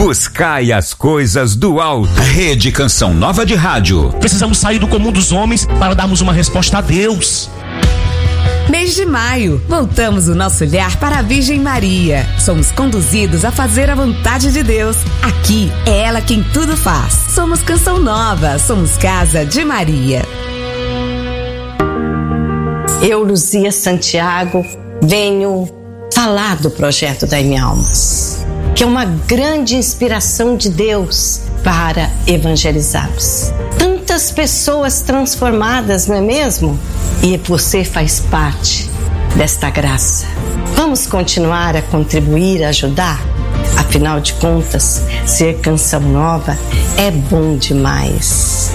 Buscai as coisas do alto. Rede Canção Nova de Rádio. Precisamos sair do comum dos homens para darmos uma resposta a Deus. Mês de maio, voltamos o nosso olhar para a Virgem Maria. Somos conduzidos a fazer a vontade de Deus. Aqui é ela quem tudo faz. Somos Canção Nova, somos Casa de Maria. Eu, Luzia Santiago, venho falar do projeto Dai-me Almas, que é uma grande inspiração de Deus para evangelizarmos. Tantas pessoas transformadas, não é mesmo? E você faz parte desta graça. Vamos continuar a contribuir, a ajudar? Afinal de contas, ser Canção Nova é bom demais.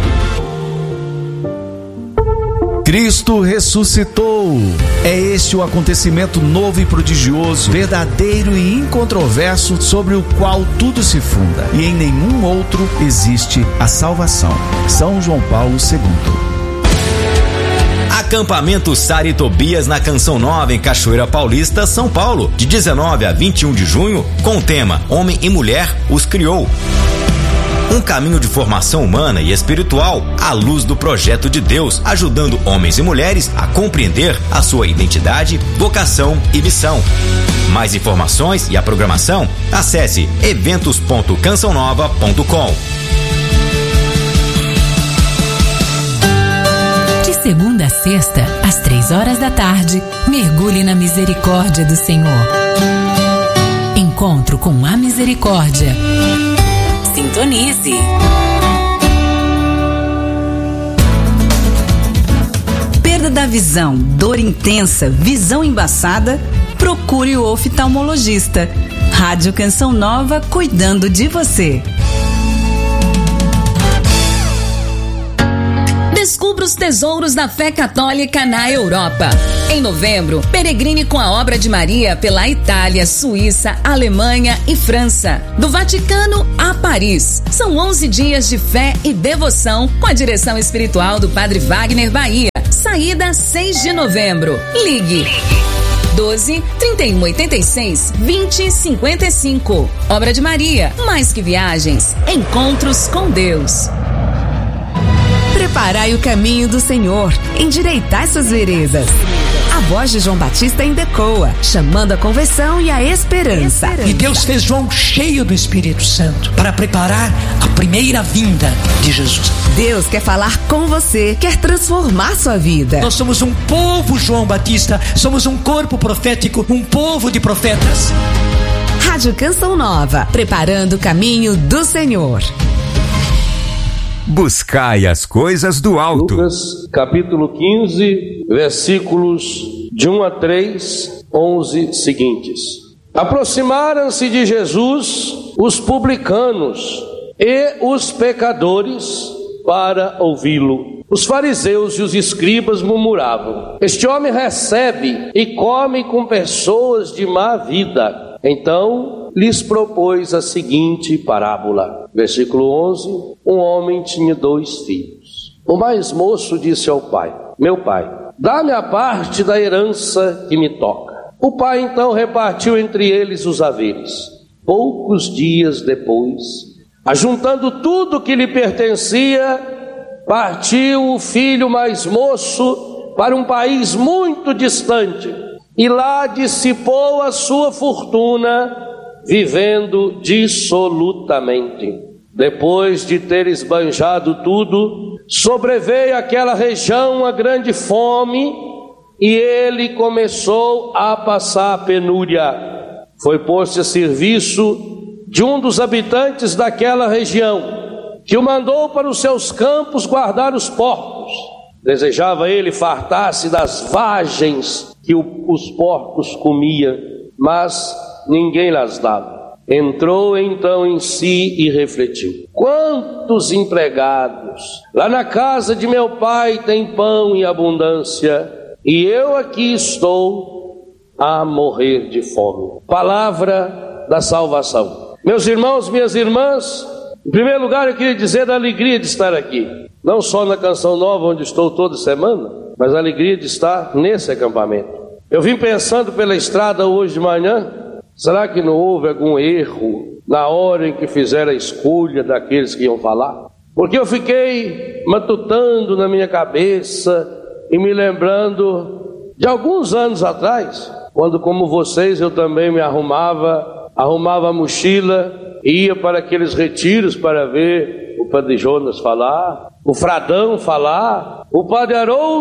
Cristo ressuscitou. É este o acontecimento novo e prodigioso, verdadeiro e incontroverso, sobre o qual tudo se funda, e em nenhum outro existe a salvação. São João Paulo II. Acampamento Sara e Tobias na Canção Nova, em Cachoeira Paulista, São Paulo, de 19 a 21 de junho, com o tema Homem e Mulher os Criou. Um caminho de formação humana e espiritual à luz do projeto de Deus, ajudando homens e mulheres a compreender a sua identidade, vocação e missão. Mais informações e a programação, acesse eventos.cançãonova.com. De segunda a sexta, às 3 da tarde, mergulhe na misericórdia do Senhor. Encontro com a misericórdia. Sintonize. Perda da visão, dor intensa, visão embaçada? Procure o oftalmologista. Rádio Canção Nova, cuidando de você. Descubra os tesouros da fé católica na Europa. Em novembro, peregrine com a obra de Maria pela Itália, Suíça, Alemanha e França. Do Vaticano a Paris. São 11 dias de fé e devoção com a direção espiritual do Padre Wagner Bahia. Saída 6 de novembro. Ligue 12 31 86 20 55. Obra de Maria. Mais que viagens, encontros com Deus. Preparai o caminho do Senhor, endireitai suas veredas. A voz de João Batista ecoa, chamando a conversão e a esperança. E Deus fez João cheio do Espírito Santo para preparar a primeira vinda de Jesus. Deus quer falar com você, quer transformar sua vida. Nós somos um povo, João Batista, somos um corpo profético, um povo de profetas. Rádio Canção Nova, preparando o caminho do Senhor. Buscai as coisas do alto. Lucas, capítulo 15, versículos de 1 a 3, 11 seguintes. Aproximaram-se de Jesus os publicanos e os pecadores para ouvi-lo. Os fariseus e os escribas murmuravam: este homem recebe e come com pessoas de má vida. Então lhes propôs a seguinte parábola. Versículo 11. Um homem tinha 2 filhos. O mais moço disse ao pai: meu pai, dá-me a parte da herança que me toca. O pai então repartiu entre eles os haveres. Poucos dias depois, ajuntando tudo que lhe pertencia, partiu o filho mais moço para um país muito distante e lá dissipou a sua fortuna, vivendo dissolutamente. Depois de ter esbanjado tudo, sobreveio àquela região uma grande fome e ele começou a passar penúria. Foi pôr-se a serviço de um dos habitantes daquela região, que o mandou para os seus campos guardar os porcos. Desejava ele fartar-se das vagens que os porcos comiam, mas ninguém las dava. Entrou então em si e refletiu: quantos empregados lá na casa de meu pai têm pão em abundância, e eu aqui estou a morrer de fome. Palavra da salvação. Meus irmãos, minhas irmãs, em primeiro lugar eu queria dizer a alegria de estar aqui, não só na Canção Nova, onde estou toda semana, mas a alegria de estar nesse acampamento. Eu vim pensando pela estrada hoje de manhã, Será que não houve algum erro na hora em que fizeram a escolha daqueles que iam falar? Porque eu fiquei matutando na minha cabeça e me lembrando de alguns anos atrás, quando, como vocês, eu também me arrumava a mochila e ia para aqueles retiros para ver o Padre Jonas falar, o Fradão falar, o Padre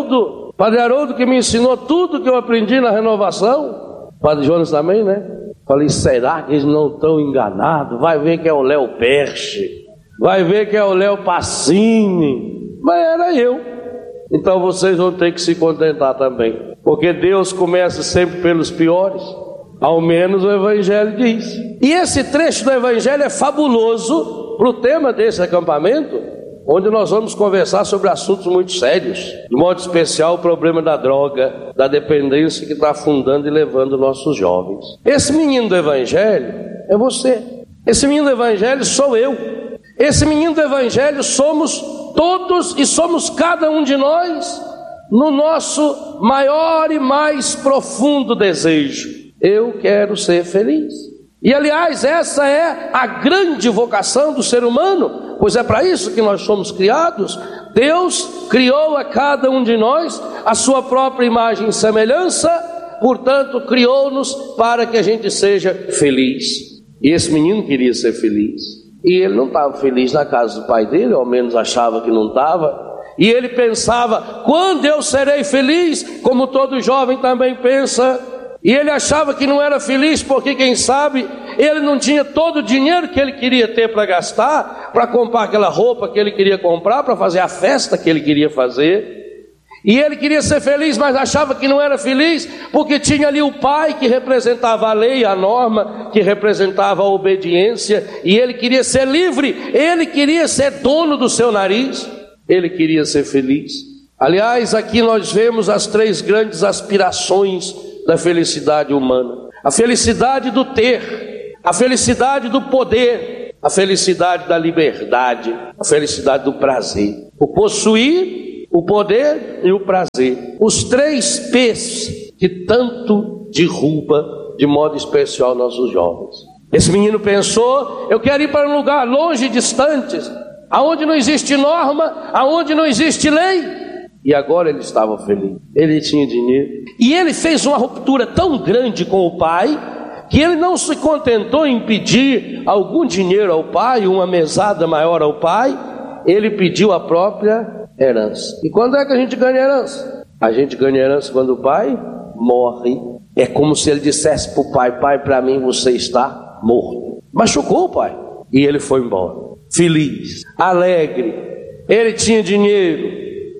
Haroldo que me ensinou tudo que eu aprendi na renovação, o Padre Jonas também, né? Falei, será que eles não estão enganados? Vai ver que é o Léo Perche, vai ver que é o Léo Passini, mas era eu. Então vocês vão ter que se contentar também, porque Deus começa sempre pelos piores, ao menos o Evangelho diz. E esse trecho do Evangelho é fabuloso para o tema desse acampamento, onde nós vamos conversar sobre assuntos muito sérios, de modo especial o problema da droga, da dependência que está afundando e levando nossos jovens. Esse menino do Evangelho é você, esse menino do Evangelho sou eu, esse menino do Evangelho somos todos e somos cada um de nós, no nosso maior e mais profundo desejo: eu quero ser feliz. E aliás, essa é a grande vocação do ser humano, pois é para isso que nós somos criados. Deus criou a cada um de nós a sua própria imagem e semelhança, portanto criou-nos para que a gente seja feliz. E esse menino queria ser feliz, e ele não estava feliz na casa do pai dele, ao menos achava que não estava. E ele pensava, quando eu serei feliz? Como todo jovem também pensa. E ele achava que não era feliz porque, quem sabe, ele não tinha todo o dinheiro que ele queria ter para gastar, para comprar aquela roupa que ele queria comprar, para fazer a festa que ele queria fazer. E ele queria ser feliz, mas achava que não era feliz porque tinha ali o pai que representava a lei, a norma, que representava a obediência, e ele queria ser livre, ele queria ser dono do seu nariz, ele queria ser feliz. Aliás, aqui nós vemos as três grandes aspirações da felicidade humana: a felicidade do ter, a felicidade do poder, a felicidade da liberdade, a felicidade do prazer. O possuir, o poder e o prazer, os três P's que tanto derruba de modo especial nossos jovens. Esse menino pensou, eu quero ir para um lugar longe, distante, aonde não existe norma, aonde não existe lei. E agora ele estava feliz, ele tinha dinheiro. E ele fez uma ruptura tão grande com o pai, que ele não se contentou em pedir algum dinheiro ao pai, uma mesada maior ao pai, ele pediu a própria herança. E quando é que a gente ganha herança? A gente ganha herança quando o pai morre. É como se ele dissesse para o pai, pai, para mim você está morto. Machucou o pai. E ele foi embora, feliz, alegre. Ele tinha dinheiro,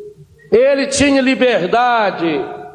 ele tinha liberdade,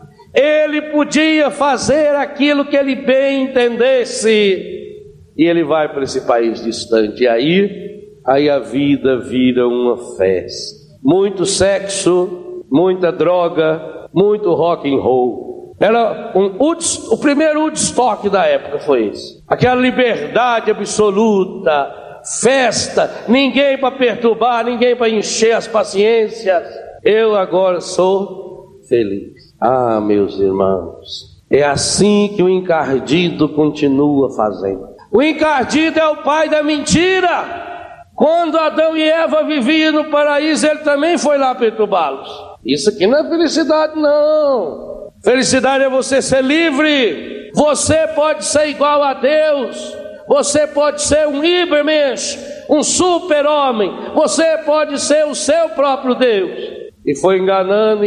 ele podia fazer aquilo que ele bem entendesse. E ele vai para esse país distante. E aí a vida vira uma festa. Muito sexo, muita droga, muito rock and roll. Era o primeiro Woodstock da época foi esse. Aquela liberdade absoluta, festa, ninguém para perturbar, ninguém para encher as paciências. Eu agora sou feliz. Ah, meus irmãos, é assim que o encardido continua fazendo. O encardido é o pai da mentira. Quando Adão e Eva viviam no paraíso, ele também foi lá perturbá-los. Isso aqui não é felicidade, não. Felicidade é você ser livre. Você pode ser igual a Deus. Você pode ser um Übermensch, um super-homem. Você pode ser o seu próprio Deus. E foi enganando,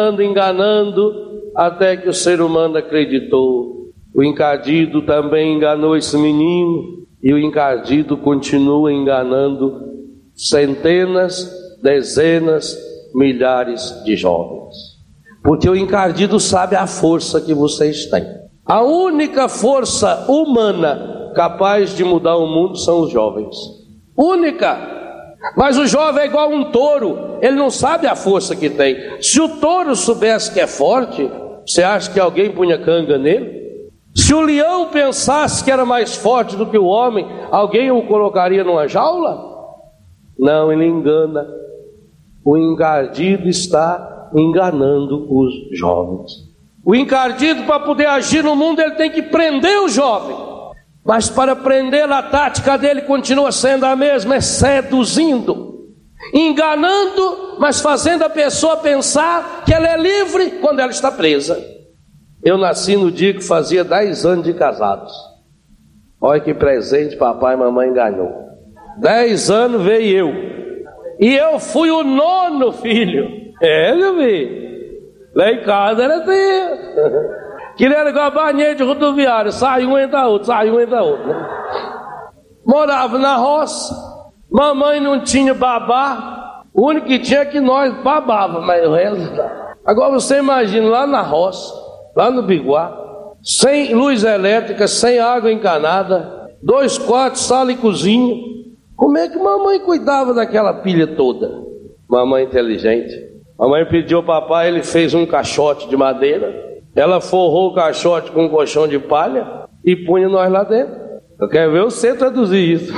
até que o ser humano acreditou. O encardido também enganou esse menino, e o encardido continua enganando centenas, dezenas, milhares de jovens. Porque o encardido sabe a força que vocês têm. A única força humana capaz de mudar o mundo são os jovens. Única. Mas o jovem é igual a um touro, ele não sabe a força que tem. Se o touro soubesse que é forte, você acha que alguém punha canga nele? Se o leão pensasse que era mais forte do que o homem, alguém o colocaria numa jaula? Não, ele engana. O encardido está enganando os jovens. O encardido, para poder agir no mundo, ele tem que prender o jovem. Mas para prendê-la, a tática dele continua sendo a mesma, é seduzindo, enganando, mas fazendo a pessoa pensar que ela é livre quando ela está presa. Eu nasci no dia que fazia 10 anos de casados. Olha que presente papai e mamãe ganhou. 10 anos veio eu. E eu fui o 9º filho. Meu filho. Lá em casa era assim. Queria igual a banheira de rodoviária. Sai um, entra outro, sai um, entra outro. Né? Morava na roça. Mamãe não tinha babá. O único que tinha é que nós babava, mas o resto. Agora você imagina lá na roça, lá no Biguá, sem luz elétrica, sem água encanada, 2 quartos, sala e cozinha. Como é que mamãe cuidava daquela pilha toda? Mamãe inteligente. Mamãe pediu ao papai, ele fez um caixote de madeira. Ela forrou o caixote com um colchão de palha e punha nós lá dentro. Eu quero ver você traduzir isso.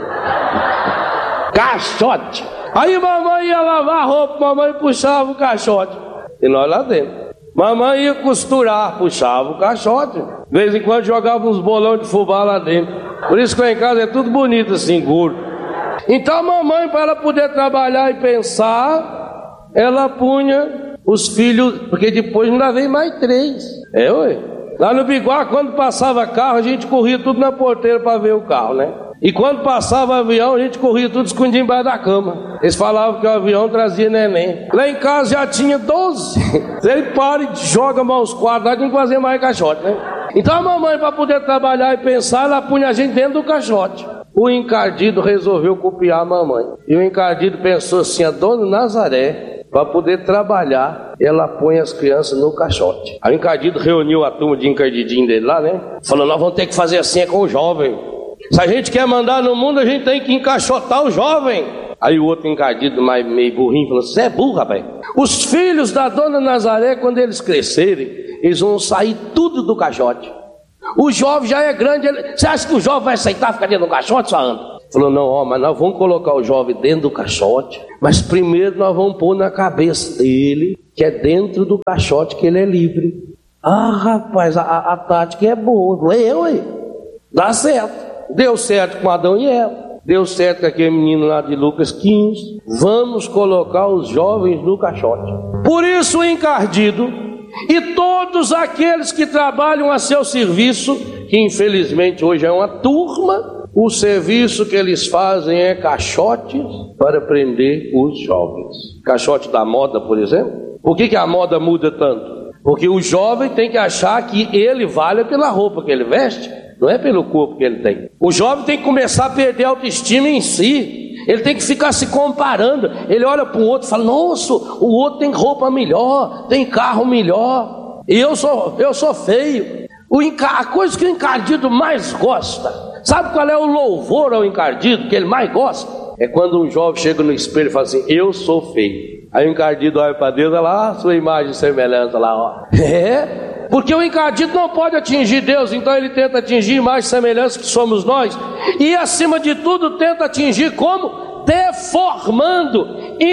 Caixote. Aí mamãe ia lavar a roupa, mamãe puxava o caixote e nós lá dentro. Mamãe ia costurar, puxava o caixote. De vez em quando jogava uns bolões de fubá lá dentro. Por isso que lá em casa é tudo bonito assim, gordo. Então a mamãe, para ela poder trabalhar e pensar, ela punha os filhos, porque depois ainda veio mais 3. Ué. Lá no Biguá, quando passava carro, a gente corria tudo na porteira para ver o carro, né? E quando passava avião, a gente corria tudo escondido embaixo da cama. Eles falavam que o avião trazia neném. Lá em casa já tinha 12. Ele para e joga mais uns 4, nós tínhamos que fazer mais caixote, né? Então a mamãe, para poder trabalhar e pensar, ela punha a gente dentro do caixote. O encardido resolveu copiar a mamãe. E o encardido pensou assim, a dona Nazaré, para poder trabalhar, ela põe as crianças no caixote. Aí o encardido reuniu a turma de encardidinho dele lá, né? Falou, nós vamos ter que fazer assim com o jovem. Se a gente quer mandar no mundo, a gente tem que encaixotar o jovem. Aí o outro encardido, mais meio burrinho, falou, você é burro, rapaz. Os filhos da dona Nazaré, quando eles crescerem, eles vão sair tudo do caixote. O jovem já é grande, você acha que o jovem vai aceitar ficar dentro do caixote, sua anda? Falou, não, mas nós vamos colocar o jovem dentro do caixote, mas primeiro nós vamos pôr na cabeça dele, que é dentro do caixote que ele é livre. Ah, rapaz, a tática é boa. Ué, dá certo. Deu certo com Adão e Eva. Deu certo com aquele menino lá de Lucas 15. Vamos colocar os jovens no caixote. Por isso o encardido e todos aqueles que trabalham a seu serviço, que infelizmente hoje é uma turma, o serviço que eles fazem é caixotes para prender os jovens. Caixote da moda, por exemplo. Por que a moda muda tanto? Porque o jovem tem que achar que ele vale pela roupa que ele veste, não é pelo corpo que ele tem. O jovem tem que começar a perder a autoestima em si. Ele tem que ficar se comparando. Ele olha para o outro e fala, nossa, o outro tem roupa melhor, tem carro melhor, e eu sou feio. A coisa que o encardido mais gosta, sabe qual é o louvor ao encardido que ele mais gosta? É quando um jovem chega no espelho e fala assim, eu sou feio. Aí o encardido olha para Deus, olha lá a sua imagem e semelhança lá, ó. Porque o encardido não pode atingir Deus, então ele tenta atingir imagem e semelhança que somos nós. E acima de tudo tenta atingir como? Deformando,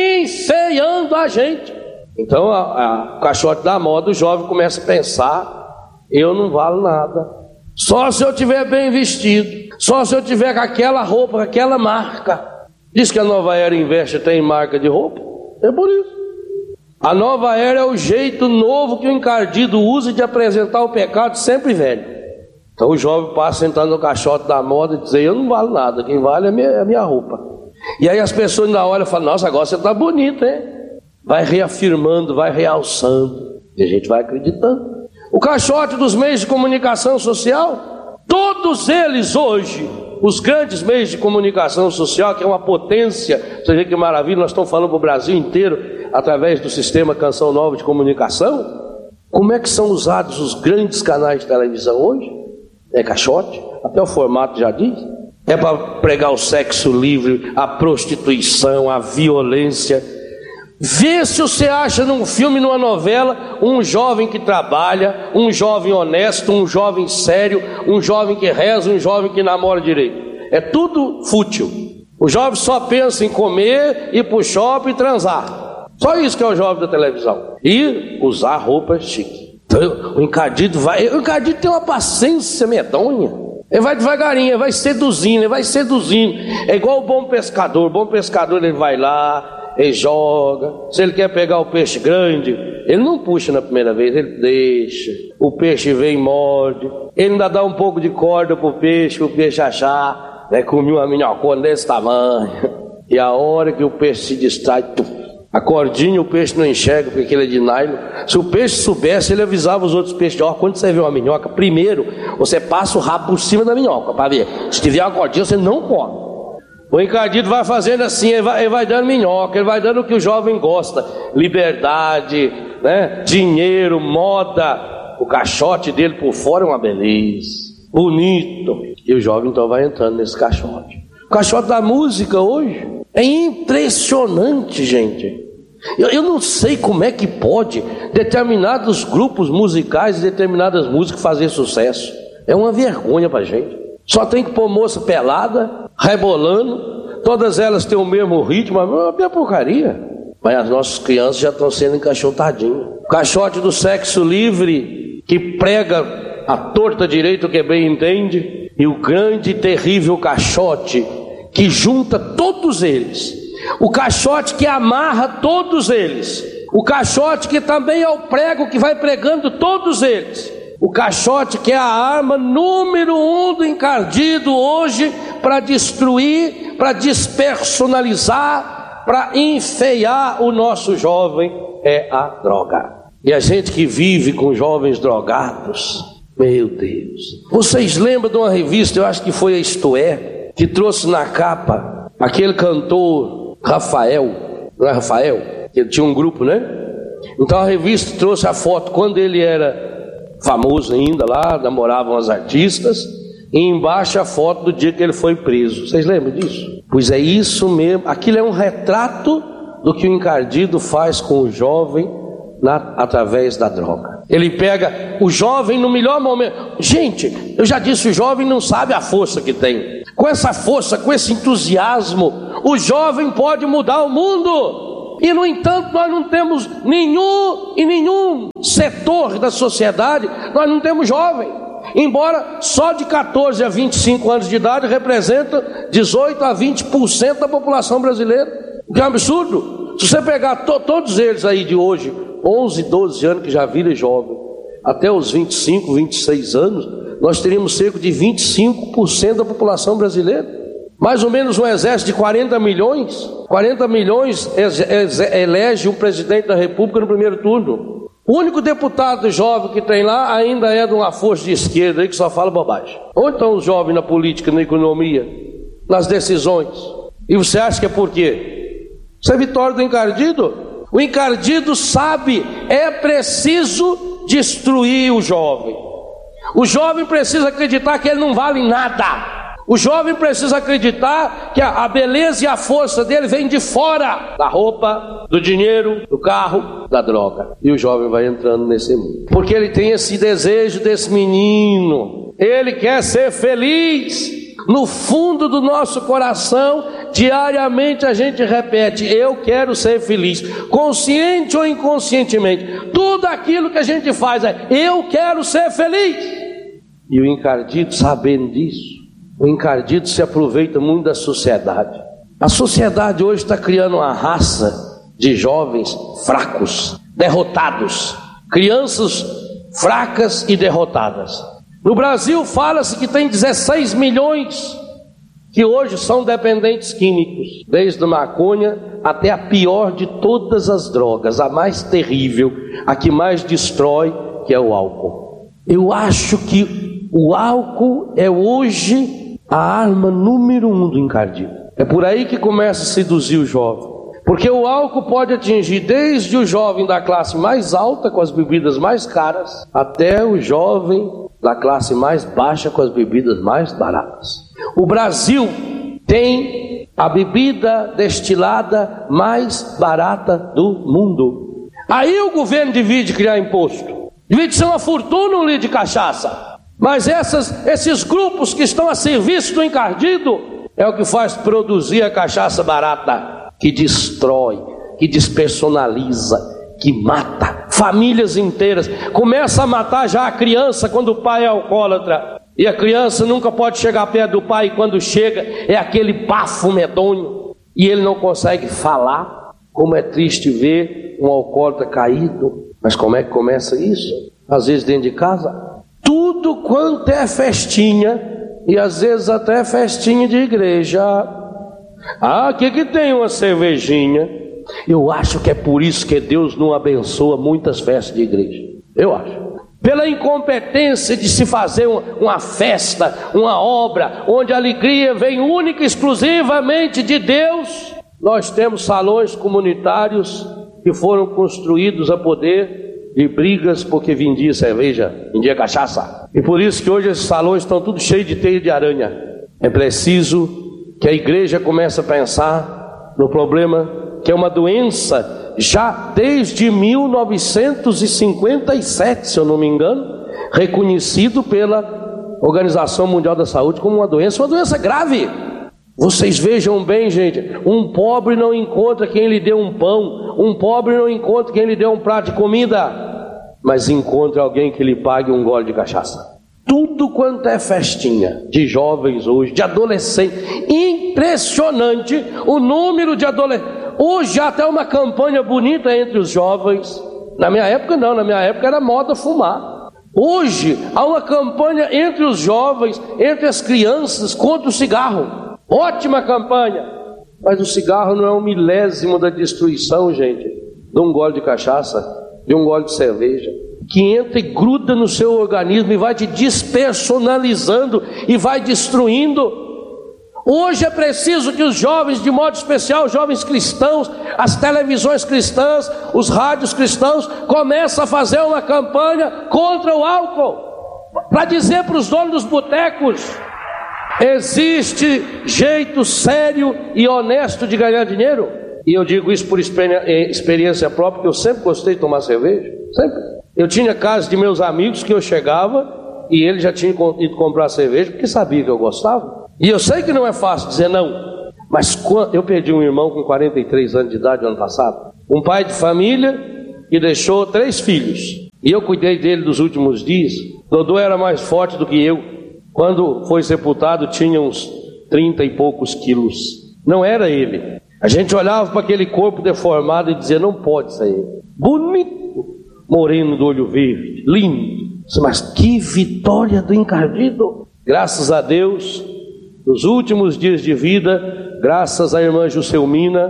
enfeiando a gente. Então o caixote da moda, o jovem começa a pensar, eu não valo nada. Só se eu estiver bem vestido, só se eu tiver com aquela roupa, com aquela marca. Diz que a Nova Era investe até em marca de roupa. É por isso. A Nova Era é o jeito novo que o encardido usa de apresentar o pecado sempre velho. Então o jovem passa sentando no caixote da moda e diz, eu não valo nada, quem vale é a minha roupa. E aí as pessoas na hora falam, nossa, agora você está bonito, hein? Vai reafirmando, vai realçando. E a gente vai acreditando. O caixote dos meios de comunicação social, todos eles hoje, os grandes meios de comunicação social, que é uma potência, você vê que maravilha, nós estamos falando para o Brasil inteiro, através do sistema Canção Nova de Comunicação. Como é que são usados os grandes canais de televisão hoje? É caixote, até o formato já diz. É para pregar o sexo livre, a prostituição, a violência. Vê se você acha num filme, numa novela, um jovem que trabalha, um jovem honesto, um jovem sério, um jovem que reza, um jovem que namora direito. É tudo fútil. O jovem só pensa em comer, ir pro shopping e transar. Só isso que é o jovem da televisão. E usar roupa chique. Então, o encardido tem uma paciência medonha. Ele vai devagarinho, ele vai seduzindo, É igual o bom pescador. O bom pescador, ele vai lá, ele joga. Se ele quer pegar o peixe grande, ele não puxa na primeira vez, ele deixa. O peixe vem e morde. Ele ainda dá um pouco de corda pro peixe, o peixe achar, né? Comeu uma minhocona desse tamanho. E a hora que o peixe se distrai, a cordinha o peixe não enxerga, porque aquele é de nylon. Se o peixe soubesse, ele avisava os outros peixes: ó, quando você vê uma minhoca, primeiro você passa o rabo por cima da minhoca, para ver. Se tiver uma cordinha, você não come. O encardido vai fazendo assim, ele vai dando minhoca, ele vai dando o que o jovem gosta: liberdade, né? Dinheiro, moda. O caixote dele por fora é uma beleza, bonito. E o jovem então vai entrando nesse caixote. O caixote da música hoje é impressionante, gente. Eu não sei como é que pode determinados grupos musicais e determinadas músicas fazer sucesso. É uma vergonha pra gente. Só tem que pôr moça pelada, rebolando. Todas elas têm o mesmo ritmo, mas é uma porcaria. Mas as nossas crianças já estão sendo encaixotadinhas. O caixote do sexo livre, que prega a torta direito que bem entende, e o grande e terrível caixote que junta todos eles, o caixote que amarra todos eles, o caixote que também é o prego que vai pregando todos eles, o caixote que é a arma número 1 do encardido hoje para destruir, para despersonalizar, para enfeiar o nosso jovem, é a droga. E a gente que vive com jovens drogados, meu Deus. Vocês lembram de uma revista, eu acho que foi a Isto É, que trouxe na capa aquele cantor Rafael, não é Rafael? Ele tinha um grupo, né? Então a revista trouxe a foto quando ele era famoso ainda lá, namoravam as artistas, e embaixo a foto do dia que ele foi preso. Vocês lembram disso? Pois é isso mesmo, aquilo é um retrato do que o encardido faz com o jovem através da droga. Ele pega o jovem no melhor momento. Gente, eu já disse, o jovem não sabe a força que tem. Com essa força, com esse entusiasmo, o jovem pode mudar o mundo. E no entanto nós não temos nenhum setor da sociedade, nós não temos jovem. Embora só de 14 a 25 anos de idade representa 18 a 20% da população brasileira. Que é um absurdo. Se você pegar todos eles aí de hoje, 11, 12 anos que já viram jovem, até os 25, 26 anos, nós teríamos cerca de 25% da população brasileira. Mais ou menos um exército de 40 milhões. 40 milhões elege um presidente da República no primeiro turno. O único deputado jovem que tem lá ainda é de uma força de esquerda aí que só fala bobagem. Onde estão os jovens na política, na economia, nas decisões? E você acha que é por quê? Isso é vitória do encardido? O encardido sabe, é preciso destruir o jovem. O jovem precisa acreditar que ele não vale nada. O jovem precisa acreditar que a beleza e a força dele vem de fora, da roupa, do dinheiro, do carro, da droga. E o jovem vai entrando nesse mundo, porque ele tem esse desejo desse menino. Ele quer ser feliz. No fundo do nosso coração, diariamente a gente repete: eu quero ser feliz, consciente ou inconscientemente. Tudo aquilo que a gente faz é: eu quero ser feliz. E o encardido, sabendo disso, o encardido se aproveita muito da sociedade. A sociedade hoje está criando uma raça de jovens fracos, derrotados, crianças fracas e derrotadas. No Brasil fala-se que tem 16 milhões que hoje são dependentes químicos, desde a maconha até a pior de todas as drogas, a mais terrível, a que mais destrói, que é o álcool. Eu acho que o álcool é hoje a arma número 1 do encardido. É por aí que começa a seduzir o jovem, porque o álcool pode atingir desde o jovem da classe mais alta com as bebidas mais caras, até o jovem da classe mais baixa com as bebidas mais baratas. O Brasil tem a bebida destilada mais barata do mundo. Aí o governo divide criar imposto, divide ser uma fortuna um litro de cachaça. Mas esses grupos que estão a serviço do encardido é o que faz produzir a cachaça barata, que destrói, que despersonaliza, que mata famílias inteiras. Começa a matar já a criança quando o pai é alcoólatra. E a criança nunca pode chegar perto do pai, e quando chega é aquele bafo medonho, e ele não consegue falar. Como é triste ver um alcoólatra caído. Mas como é que começa isso? Às vezes dentro de casa. Tudo quanto é festinha, e às vezes até festinha de igreja. Aqui que tem uma cervejinha. Eu acho que é por isso que Deus não abençoa muitas festas de igreja. Eu acho. Pela incompetência de se fazer uma festa, uma obra, onde a alegria vem única e exclusivamente de Deus. Nós temos salões comunitários que foram construídos a poder de brigas, porque vendia cerveja, vendia cachaça. E por isso que hoje esses salões estão tudo cheios de teia de aranha. É preciso que a igreja comece a pensar no problema, que é uma doença já desde 1957, se eu não me engano, reconhecido pela Organização Mundial da Saúde como uma doença grave. Vocês vejam bem, gente, um pobre não encontra quem lhe dê um pão, um pobre não encontra quem lhe dê um prato de comida, mas encontra alguém que lhe pague um gole de cachaça. Tudo quanto é festinha de jovens hoje, de adolescentes, impressionante o número de adolescentes. Hoje há até uma campanha bonita entre os jovens. Na minha época não, na minha época era moda fumar. Hoje há uma campanha entre os jovens, entre as crianças, contra o cigarro. Ótima campanha. Mas o cigarro não é um milésimo da destruição, gente, de um gole de cachaça, de um gole de cerveja, que entra e gruda no seu organismo e vai te despersonalizando e vai destruindo. Hoje é preciso que os jovens, de modo especial os jovens cristãos, as televisões cristãs, os rádios cristãos, comecem a fazer uma campanha contra o álcool, para dizer para os donos dos botecos: existe jeito sério e honesto de ganhar dinheiro. E eu digo isso por experiência própria, porque eu sempre gostei de tomar cerveja, sempre. Eu tinha casa de meus amigos que eu chegava e eles já tinham ido comprar cerveja porque sabia que eu gostava. E eu sei que não é fácil dizer não, mas quando eu perdi um irmão com 43 anos de idade ano passado, um pai de família que deixou 3 filhos, e eu cuidei dele dos últimos dias. Dodô era mais forte do que eu. Quando foi sepultado tinha uns 30 e poucos quilos. Não era ele. A gente olhava para aquele corpo deformado e dizia: não pode ser ele. Bonito, moreno do olho verde, lindo. Mas que vitória do encardido. Graças a Deus, nos últimos dias de vida, graças à irmã Juscelmina,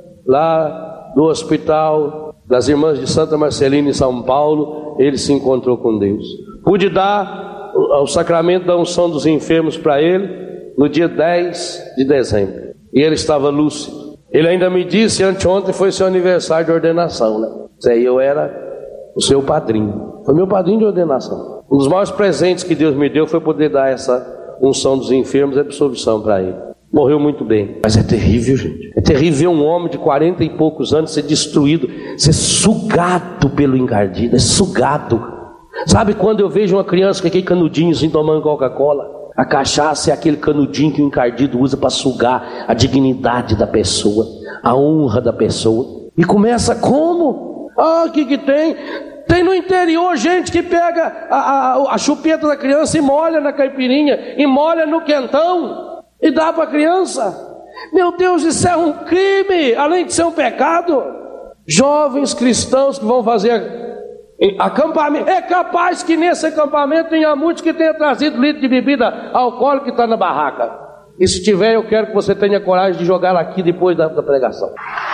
lá do hospital das irmãs de Santa Marcelina em São Paulo, ele se encontrou com Deus. Pude dar o sacramento da unção dos enfermos para ele no dia 10 de dezembro. E ele estava lúcido. Ele ainda me disse, anteontem foi seu aniversário de ordenação, né? Eu era o seu padrinho. Foi meu padrinho de ordenação. Um dos maiores presentes que Deus me deu foi poder dar essa unção dos enfermos e absolvição para ele. Morreu muito bem. Mas é terrível, gente. É terrível ver um homem de 40 e poucos anos ser destruído, ser sugado pelo encardido. É sugado. Sabe quando eu vejo uma criança com aquele canudinho assim tomando Coca-Cola? A cachaça é aquele canudinho que o encardido usa para sugar a dignidade da pessoa, a honra da pessoa. E começa como? Ah, o que tem? Tem no interior gente que pega a chupeta da criança e molha na caipirinha, e molha no quentão, e dá para a criança. Meu Deus, isso é um crime, além de ser um pecado. Jovens cristãos que vão fazer acampamento, é capaz que nesse acampamento tenha muitos que tenham trazido litro de bebida alcoólica que está na barraca. E se tiver, eu quero que você tenha coragem de jogar aqui depois da pregação.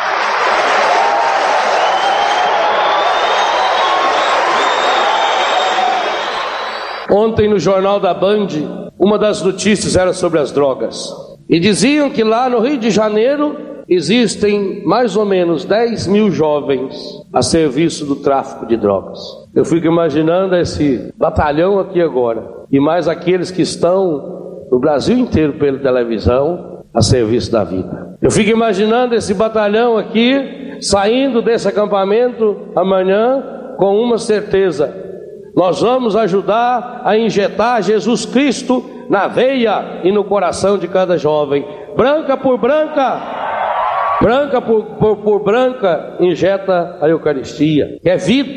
Ontem no Jornal da Band, uma das notícias era sobre as drogas. E diziam que lá no Rio de Janeiro existem mais ou menos 10 mil jovens a serviço do tráfico de drogas. Eu fico imaginando esse batalhão aqui agora, e mais aqueles que estão no Brasil inteiro pela televisão a serviço da vida. Eu fico imaginando esse batalhão aqui saindo desse acampamento amanhã com uma certeza: nós vamos ajudar a injetar Jesus Cristo na veia e no coração de cada jovem. Branca por branca, branca por branca, injeta a Eucaristia, que é vida.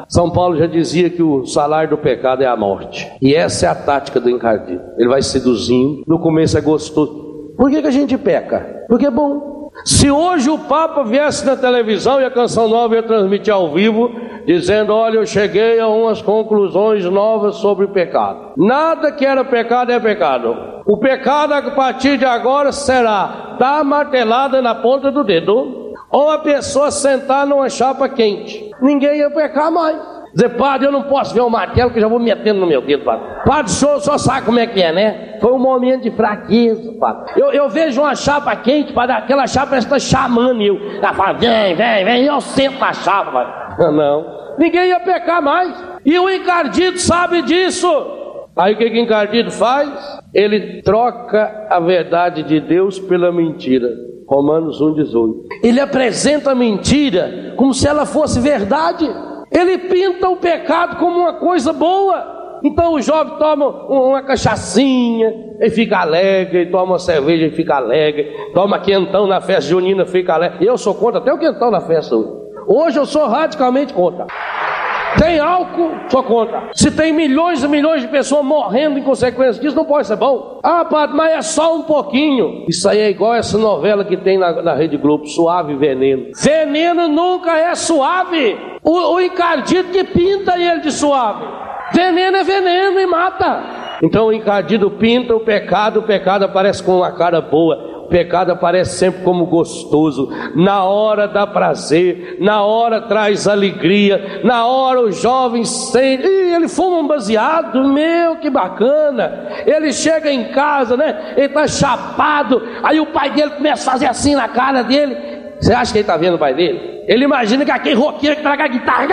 São Paulo já dizia que o salário do pecado é a morte. E essa é a tática do encardido. Ele vai seduzindo, no começo é gostoso. Por que a gente peca? Porque é bom. Se hoje o Papa viesse na televisão e a Canção Nova ia transmitir ao vivo, dizendo: olha, eu cheguei a umas conclusões novas sobre o pecado. Nada que era pecado é pecado. O pecado a partir de agora será dar martelada na ponta do dedo, ou a pessoa sentar numa chapa quente. Ninguém ia pecar mais. Dizer: padre, eu não posso ver o martelo que eu já vou metendo no meu dedo, padre. Padre, o senhor só sabe como é que é, né? Foi um momento de fraqueza, padre. Eu vejo uma chapa quente, padre, aquela chapa parece que está chamando eu. Ela fala: vem, e eu sento na chapa, padre. Não, ninguém ia pecar mais. E o encardido sabe disso. Aí o que o encardido faz? Ele troca a verdade de Deus pela mentira. Romanos 1,18. Ele apresenta a mentira como se ela fosse verdade. Ele pinta o pecado como uma coisa boa. Então o jovem toma uma cachaçinha e fica alegre, toma uma cerveja e fica alegre, toma quentão na festa junina e fica alegre. Eu sou contra até o quentão na festa hoje. Hoje eu sou radicalmente contra. Tem álcool, sou contra. Se tem milhões e milhões de pessoas morrendo em consequência disso, não pode ser bom. Ah, padre, mas é só um pouquinho. Isso aí é igual essa novela que tem na Rede Globo, Suave e Veneno. Veneno nunca é suave. O encardido que pinta ele de suave. Veneno é veneno e mata. Então o encardido pinta o pecado aparece com uma cara boa. O pecado aparece sempre como gostoso. Na hora dá prazer, na hora traz alegria, na hora o jovem sente. Ele fuma um baseado, meu, que bacana. Ele chega em casa, né? Ele está chapado. Aí o pai dele começa a fazer assim na cara dele. Você acha que ele está vendo o pai dele? Ele imagina que aquele roqueiro que traga a guitarra.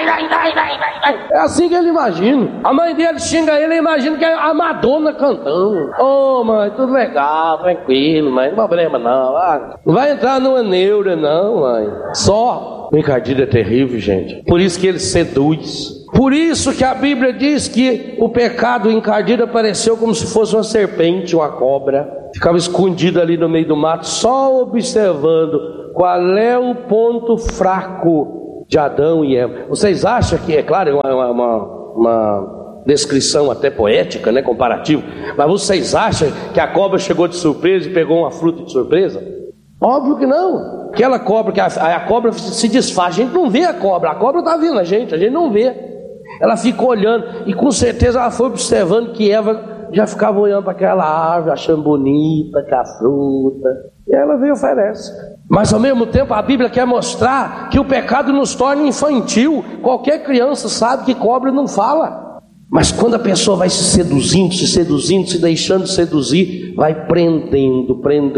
É assim que ele imagina. A mãe dele xinga ele imagina que é a Madonna cantando. Ô, mãe, tudo legal, tranquilo, mãe, não tem problema não. Não vai entrar numa neura não, mãe. Só. O encardido é terrível, gente. Por isso que ele seduz. Por isso que a Bíblia diz que o pecado encardido apareceu como se fosse uma serpente, uma cobra. Ficava escondido ali no meio do mato, só observando qual é o ponto fraco de Adão e Eva. Vocês acham que, é claro, é uma descrição até poética, né, comparativa, mas vocês acham que a cobra chegou de surpresa e pegou uma fruta de surpresa? Óbvio que não. Aquela cobra, que a cobra se desfaz, a gente não vê a cobra está vindo a gente não vê. Ela ficou olhando e com certeza ela foi observando que Eva já ficava olhando para aquela árvore, achando bonita aquela fruta, e ela veio e oferece. Mas ao mesmo tempo a Bíblia quer mostrar que o pecado nos torna infantil. Qualquer criança sabe que cobra não fala. Mas quando a pessoa vai se seduzindo, se deixando seduzir, vai prendendo,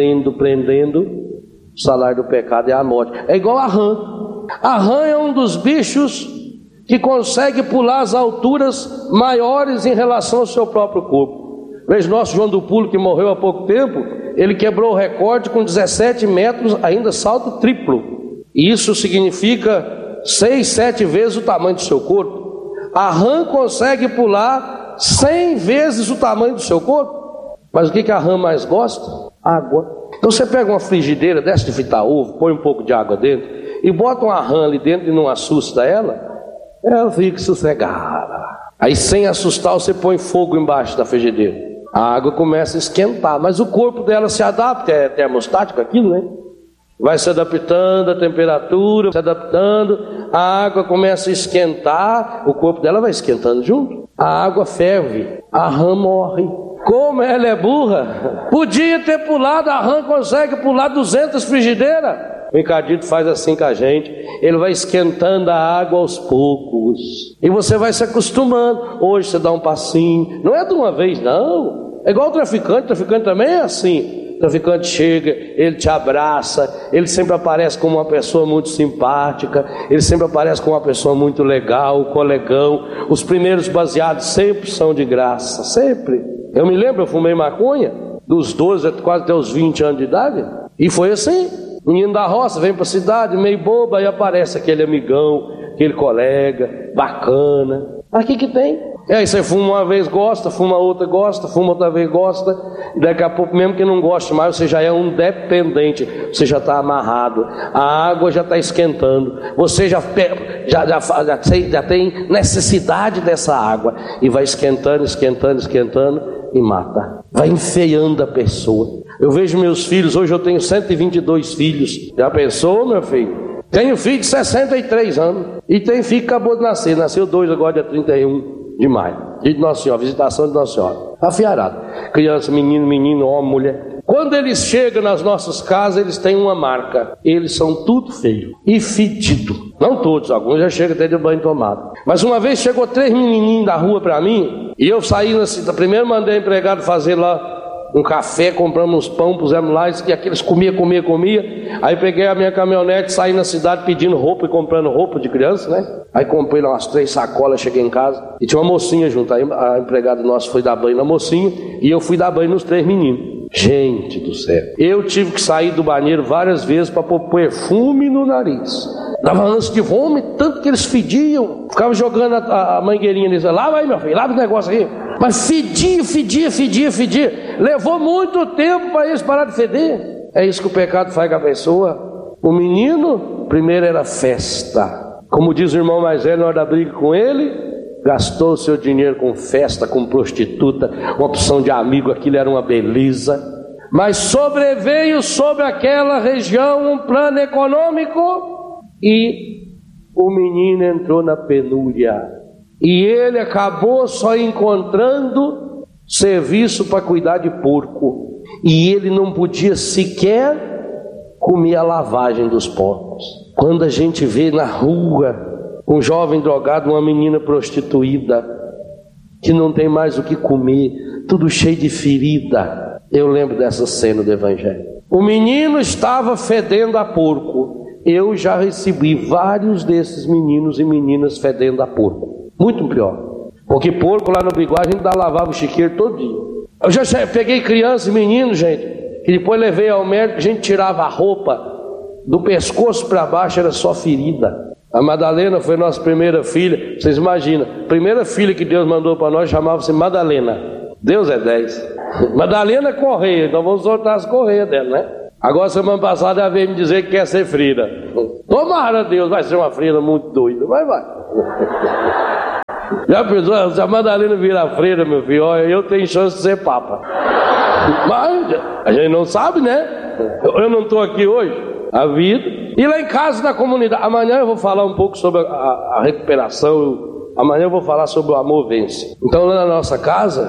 o salário do pecado é a morte. É igual a rã. A rã é um dos bichos que consegue pular as alturas maiores em relação ao seu próprio corpo. Veja, nosso João do Pulo, que morreu há pouco tempo, ele quebrou o recorde com 17 metros, ainda salto triplo. E isso significa 6, 7 vezes o tamanho do seu corpo. A rã consegue pular 100 vezes o tamanho do seu corpo. Mas o que a rã mais gosta? Água. Então você pega uma frigideira, desce de fritar ovo, põe um pouco de água dentro e bota uma rã ali dentro e não assusta ela fica sossegada. Aí sem assustar você põe fogo embaixo da frigideira, a água começa a esquentar, mas o corpo dela se adapta, é termostático aquilo, né? Vai se adaptando a temperatura, se adaptando, a água começa a esquentar, o corpo dela vai esquentando junto, a água ferve, a rã morre. Como ela é burra, podia ter pulado, a rã consegue pular 200 frigideiras. O encardido faz assim com a gente, ele vai esquentando a água aos poucos, e você vai se acostumando. Hoje você dá um passinho, não é de uma vez não, é igual o traficante também é assim. O traficante chega, ele te abraça, ele sempre aparece como uma pessoa muito simpática, ele sempre aparece como uma pessoa muito legal, colegão. Os primeiros baseados sempre são de graça, sempre. Eu me lembro, eu fumei maconha dos 12 quase até os 20 anos de idade, e foi assim. Menino da roça vem para a cidade meio boba, aí aparece aquele amigão, aquele colega bacana. Mas o que tem? E aí você fuma uma vez, gosta, fuma outra, gosta, fuma outra vez, gosta, e daqui a pouco, mesmo que não goste mais, você já é um dependente, você já está amarrado, a água já está esquentando, você já tem necessidade dessa água, e vai esquentando e mata, vai enfeiando a pessoa. Eu vejo meus filhos, hoje eu tenho 122 filhos, já pensou, meu filho? Tenho filho de 63 anos, e tem filho que acabou de nascer, nasceu 2 agora, dia 31 de maio, dia de Nossa Senhora, visitação de Nossa Senhora, afiarado, criança, menino, homem, mulher. Quando eles chegam nas nossas casas, eles têm uma marca, eles são tudo feio e fedido, não todos, alguns já chegam até de banho tomado. Mas uma vez chegou 3 menininhos da rua para mim, e eu saí na cidade, primeiro mandei o empregado fazer lá um café, compramos uns pão, pusemos lá, e aqueles comia. Aí peguei a minha caminhonete, saí na cidade pedindo roupa e comprando roupa de criança, né? Aí comprei lá umas 3 sacolas, cheguei em casa e tinha uma mocinha junto. Aí a empregada nossa foi dar banho na mocinha e eu fui dar banho nos 3 meninos. Gente do céu, eu tive que sair do banheiro várias vezes para pôr perfume no nariz. Dava ânsia de vômito, tanto que eles fediam. Ficava jogando a mangueirinha neles. Lava aí, meu filho, lava o negócio aí. Mas fedia. Levou muito tempo para eles parar de feder. É isso que o pecado faz com a pessoa. O menino, primeiro era festa. Como diz o irmão mais velho, na hora da briga com ele, gastou o seu dinheiro com festa, com prostituta, uma opção de amigo, aquilo era uma beleza. Mas sobreveio sobre aquela região um plano econômico e o menino entrou na penúria. E ele acabou só encontrando serviço para cuidar de porco. E ele não podia sequer comer a lavagem dos porcos. Quando a gente vê na rua um jovem drogado, uma menina prostituída, que não tem mais o que comer, tudo cheio de ferida, eu lembro dessa cena do Evangelho. O menino estava fedendo a porco. Eu já recebi vários desses meninos e meninas fedendo a porco. Muito pior. Porque porco lá no Biguá a gente lavava o chiqueiro todo dia. Eu já peguei criança e menino, gente, que depois levei ao médico, a gente tirava a roupa, do pescoço para baixo era só ferida. A Madalena foi nossa primeira filha. Vocês imaginam, primeira filha que Deus mandou para nós chamava-se Madalena. Deus é 10. Madalena Correia, então vamos soltar as correias dela, né? Agora semana passada ela veio me dizer que quer ser freira. Tomara Deus, vai ser uma freira muito doida, mas vai. Já pensou, se a Madalena virar freira, meu filho, olha, eu tenho chance de ser papa. Mas a gente não sabe, né? Eu não estou aqui hoje, a vida. E lá em casa, na comunidade, amanhã eu vou falar um pouco sobre a recuperação. Amanhã eu vou falar sobre o amor vence. Então lá na nossa casa